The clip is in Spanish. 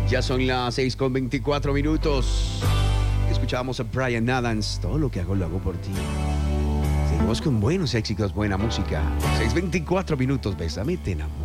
Ya son las 6:24. Escuchábamos a Bryan Adams. Todo lo que hago lo hago por ti. Seguimos con buenos éxitos, buena música. 6:24. Bésame, te enamoro.